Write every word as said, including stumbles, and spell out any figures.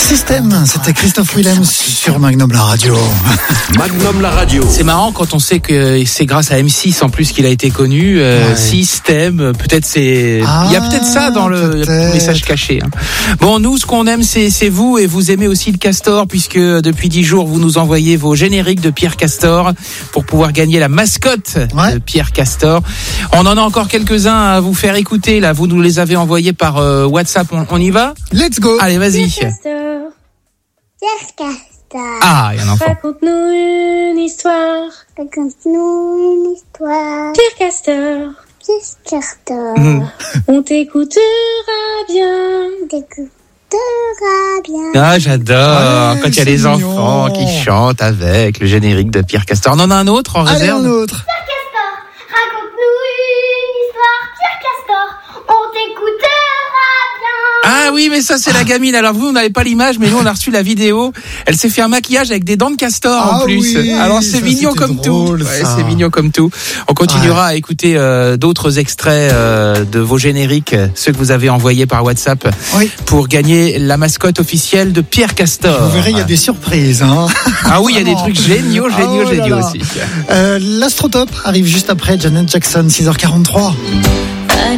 Système, c'était Christophe Willem sur Magnum la radio. Magnum la radio. C'est marrant quand on sait que c'est grâce à M six en plus qu'il a été connu. Euh, ouais. Système, peut-être c'est. Ah, il y a peut-être ça dans le peut-être. message caché. Hein. Bon, nous, ce qu'on aime, c'est, c'est vous et vous aimez aussi le Castor puisque depuis dix jours, vous nous envoyez vos génériques de Pierre Castor pour pouvoir gagner la mascotte ouais. de Pierre Castor. On en a encore quelques-uns à vous faire écouter. Là, vous nous les avez envoyés par euh, WhatsApp. On, on y va ? Let's go. Allez, vas-y. Pierre Castor, Pierre Castor. Ah, il y a un enfant. Raconte-nous une histoire. Raconte-nous une histoire. Pierre Castor, Pierre Castor. Mmh. on t'écoutera bien. On t'écoutera bien. Ah, j'adore Ouais, quand il y a c'est les mignon. enfants qui chantent avec le générique de Pierre Castor. On en a un autre en Allez, réserve. un autre. Pierre Castor, raconte-nous une histoire. Pierre Castor, on t'écoutera bien. Ah oui, mais ça c'est la gamine. Alors vous, vous n'avez pas l'image, mais nous on a reçu la vidéo. Elle s'est fait un maquillage avec des dents de castor Ah en plus. oui, Alors c'est ça, mignon c'était comme drôle, tout. Ouais, ça. c'est mignon comme tout. On continuera à écouter euh, d'autres extraits euh, de vos génériques, ceux que vous avez envoyés par WhatsApp, Oui. pour gagner la mascotte officielle de Pierre Castor. Vous verrez, il y a des surprises. Hein. Ah oui, il y a des trucs géniaux, géniaux, Oh là géniaux là. aussi. Euh, L'Astrotop arrive juste après Janet Jackson, six heures quarante-trois.